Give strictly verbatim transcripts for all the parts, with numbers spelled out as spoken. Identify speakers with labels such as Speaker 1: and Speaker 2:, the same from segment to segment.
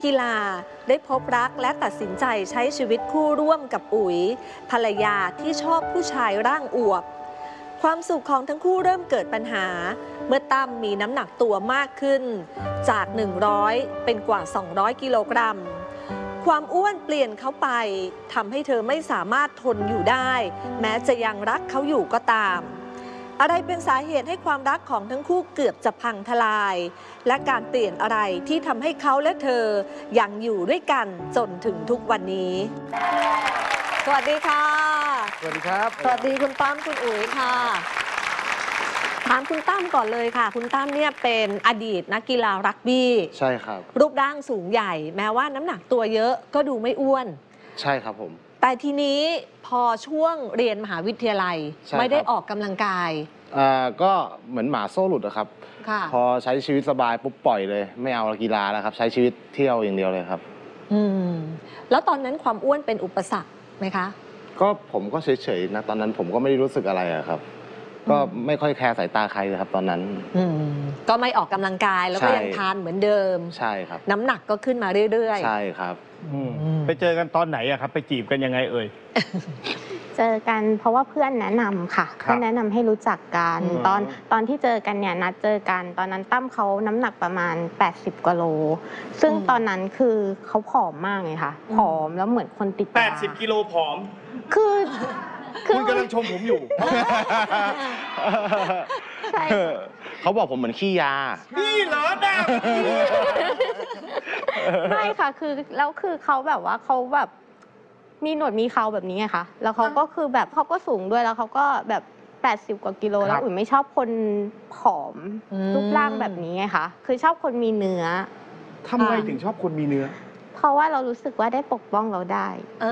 Speaker 1: กีฬาได้พบรักและตัดสินใจใช้ชีวิตคู่ร่วมกับอุ๋ยภรรยาที่ชอบผู้ชายร่างอวบความสุขของทั้งคู่เริ่มเกิดปัญหาเมื่อตั้มมีน้ำหนักตัวมากขึ้นจากหนึ่งร้อยเป็นกว่าสองร้อยกิโลกรัมความอ้วนเปลี่ยนเขาไปทำให้เธอไม่สามารถทนอยู่ได้แม้จะยังรักเขาอยู่ก็ตามอะไรเป็นสาเหตุให้ความรักของทั้งคู่เกือบจะพังทลายและการเปลี่ยนอะไรที่ทำให้เขาและเธอยังอยู่ด้วยกันจนถึงทุกวันนี้สวัสดีค่ะ
Speaker 2: สวัสดีครับ
Speaker 1: สวัสดีคุณตั้มคุณอุ๋ยค่ะถามคุณตั้มก่อนเลยค่ะคุณตั้มเนี่ยเป็นอดีตนักกีฬารักบี้
Speaker 2: ใช่ครับ
Speaker 1: รูปร่างสูงใหญ่แม้ว่าน้ำหนักตัวเยอะก็ดูไม่อ้วน
Speaker 2: ใช่ครับผม
Speaker 1: แต่ทีนี้พอช่วงเรียนมหาวิทยาลัยไม่ได้ออกกำลังกาย
Speaker 2: อ่าก็เหมือนหมาโซ่หลุดอะครับพอใช้ชีวิตสบายปุ๊บปล่อยเลยไม่เอากีฬาแล้วครับใช้ชีวิตเที่ยวอย่างเดียวเลยครับ
Speaker 1: อืมแล้วตอนนั้นความอ้วนเป็นอุปสรรคไหมคะ
Speaker 2: ก็ผมก็เฉยๆนะตอนนั้นผมก็ไม่ได้รู้สึกอะไรอะครับก็ไม่ค่อยแคร์สายตาใครเลยครับตอนนั้น
Speaker 1: อืมก็ไม่ออกกำลังกายแล้วก็ยังทานเหมือนเดิม
Speaker 2: ใช่ครับ
Speaker 1: น้ำหนักก็ขึ้นมาเรื่อย
Speaker 2: ๆใช่ครับ
Speaker 3: ไปเจอกันตอนไหนอะครับไปจีบกันยังไงเอ่ย
Speaker 4: เจอกันเพราะว่าเพื่อนแนะนำค่ะเพื่อนแนะนำให้รู้จักกันตอนตอนที่เจอกันเนี่ยนัดเจอกันตอนนั้นตั้มเขาน้ำหนักประมาณแปดสิบกว่าโลซึ่งตอนนั้นคือเขาผอมมากเลยค่ะผอมแล้วเหมือนคนติดยา
Speaker 3: แปดสิบกิโลผอม
Speaker 4: คือ
Speaker 3: คุณกำลังชมผมอยู่
Speaker 4: ใช่
Speaker 2: เขาบอกผมเหมือนขี้ยา
Speaker 3: นี่เหรอนะ
Speaker 4: ไม่ค่ะคือแล้วคือเขาแบบว่าเขาแบบมีหนวดมีเขาแบบนี้ไงคะแล้วเขาก็คือแบบเขาก็สูงด้วยแล้วเขาก็แบบแปดสิบกว่ากิโลแล้วอุ๋ยไม่ชอบคนผอมรูปร่างแบบนี้ไงคะคือชอบคนมีเนื้อ
Speaker 3: ทำไมถึงชอบคนมีเนื้อ
Speaker 4: เพราะว่าเรารู้สึกว่าได้ปกป้องเราได้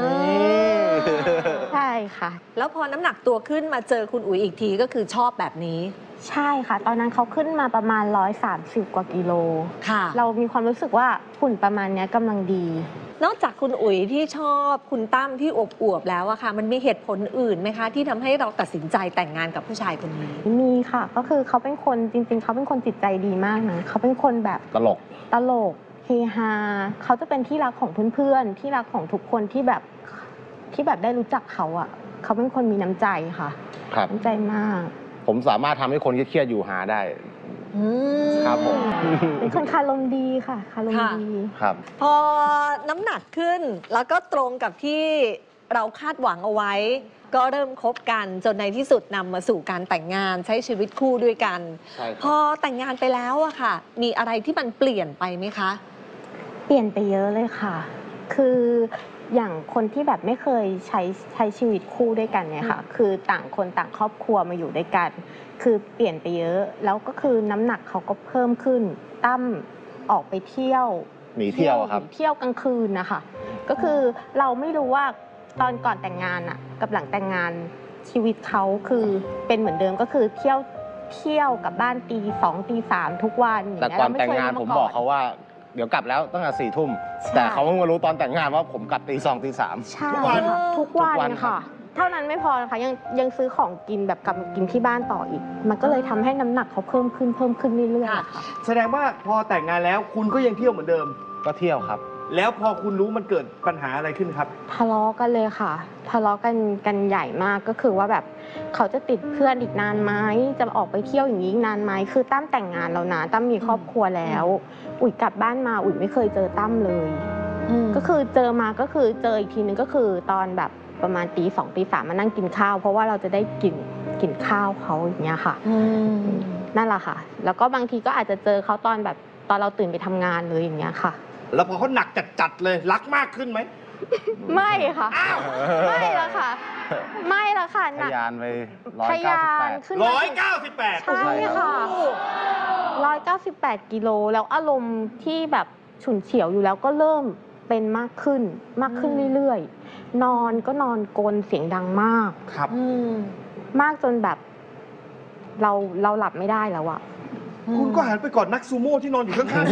Speaker 4: ใช่ค่ะ
Speaker 1: แล้วพอน้ำหนักตัวขึ้นมาเจอคุณอุ๋ยอีกทีก็คือชอบแบบนี้
Speaker 4: ใช่ค่ะตอนนั้นเขาขึ้นมาประมาณร้อยสามสิบกว่ากิโล
Speaker 1: ค่ะ
Speaker 4: เรามีความรู้สึกว่าหุ่นประมาณนี้กำลังดี
Speaker 1: นอกจากคุณอุ๋ยที่ชอบคุณตั้มที่อวบๆแล้วอะค่ะมันมีเหตุผลอื่นไหมคะที่ทำให้เราตัดสินใจแต่งงานกับผู้ชายคนนี้
Speaker 4: มีค่ะก็คือเขาเป็นคนจริงๆเขาเป็นคนจิตใจดีมากนะเขาเป็นคนแบบ
Speaker 2: ตลก
Speaker 4: ตลกเฮฮาเขาจะเป็นที่รักของเพื่อนๆที่รักของทุกคนที่แบบที่แบบได้รู้จักเขาอะเขาเป็นคนมีน้ำใจค่ะน้ำใจมาก
Speaker 2: ผมสามารถทำให้คนเครียดอยู่หาได้ครับผม
Speaker 4: เป็นคนคารมดีค่ะคารมดี
Speaker 2: ครับ
Speaker 1: พอน้ำหนักขึ้นแล้วก็ตรงกับที่เราคาดหวังเอาไว้ก็เริ่มคบกันจนในที่สุดนำมาสู่การแต่งงานใช้ชีวิตคู่ด้วยกันพอแต่งงานไปแล้วอะค่ะมีอะไรที่มันเปลี่ยนไปไหมคะ
Speaker 4: เปลี่ยนไปเยอะเลยค่ะคืออย่างคนที่แบบไม่เคยใช้ใช้ชีวิตคู่ด้วยกันเนี่ยค่ะคือต่างคนต่างครอบครัวมาอยู่ด้วยกันคือเปลี่ยนไปเยอะแล้วก็คือน้ำหนักเขาก็เพิ่มขึ้นตั้มออกไปเที่ยว
Speaker 2: หนีเที่ยวครับ
Speaker 4: เที่ยวกลางคืนนะคะก็คือเราไม่รู้ว่าตอนก่อนแต่งงานอะกับหลังแต่งงานชีวิตเขาคือเป็นเหมือนเดิมก็คือเที่ยวเที่ยวกับบ้านตีสองตีสามทุกวัน
Speaker 2: แต่ก่อนแต่งงานผมบอกเขาว่าเดี๋ยวกลับแล้วตั้งแต่สี่ทุ่มแต่เขาเพิ่งมารู้ตอนแต่งงานว่าผมกลับตีสองตีสาม
Speaker 4: ทุกวันทุกวันค่ะเท่านั้นไม่พอนะคะยังยังซื้อของกินแบบกลับมากินที่บ้านต่ออีกมันก็เลยทำให้น้ำหนักเขาเพิ่มขึ้นเพิ่มขึ้นเรื่อยๆค่ะ
Speaker 3: แสดงว่าพอแต่งงานแล้วคุณก็ยังเที่ยวเหมือนเดิม
Speaker 2: ก็เที่ยวครับ
Speaker 3: แล้วพอคุณรู้มันเกิดปัญหาอะไรขึ้นครับ
Speaker 4: ทะเลาะกันเลยค่ะทะเลาะกันกันใหญ่มากก็คือว่าแบบเขาจะติดเพื่อนอีกนานไหมจะออกไปเที่ยวอย่างนี้นานไหมคือตั้มแต่งงานแล้วนะตั้มมีครอบครัวแล้วอุ๋ยกลับบ้านมาอุ๋ยไม่เคยเจอตั้มเลยก็คือเจอมาก็คือเจออีกทีนึงก็คือตอนแบบประมาณตีสองตีสามมานั่งกินข้าวเพราะว่าเราจะได้กินกินข้าวเขาอย่างเงี้ยค่ะนั่นแหละค่ะแล้วก็บางทีก็อาจจะเจอเขาตอนแบบตอนเราตื่นไปทำงานเลยอย่างเงี้ยค่ะ
Speaker 3: แล้วพอเขาหนักจัดๆเลยรักมากขึ้นไหม
Speaker 4: ไม่ค่ะไม่ละค่ะไม่ละค่ะ
Speaker 2: หนักทะยานไปร้อย
Speaker 3: เก้าสิบแปดร้อยเก้าสิบแปด
Speaker 4: ใช่ค่ะร้อยเก้าสิบแปดกิโลแล้วอารมณ์ที่แบบฉุนเฉียวอยู่แล้วก็เริ่มเป็นมากขึ้นมากขึ้นเรื่อยๆนอนก็นอนกรนเสียงดังมาก
Speaker 3: ครับ
Speaker 4: มากจนแบบเราเราหลับไม่ได้แล้วอะ
Speaker 3: คุณก็หันไปกอดนักซูโม่ที่นอนอยู่ข้าง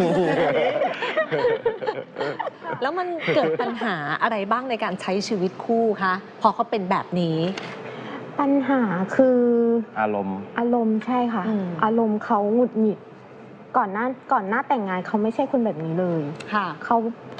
Speaker 1: ๆแล้วมันเกิดปัญหาอะไรบ้างในการใช้ชีวิตคู่คะพอเขาเป็นแบบนี้
Speaker 4: ปัญหาคือ
Speaker 2: อารมณ์
Speaker 4: อารมณ์ใช่ค่ะอารมณ์เขาหงุดหงิดก่อนหน้าก่อนหน้าแต่งงานเขาไม่ใช่คนแบบนี้เลย
Speaker 5: ค่ะ
Speaker 4: เขา